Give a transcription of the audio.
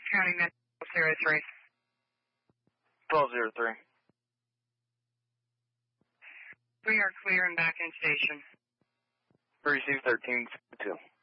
County Metro 03. 1203. We are clear and back in station. Receive 13-2.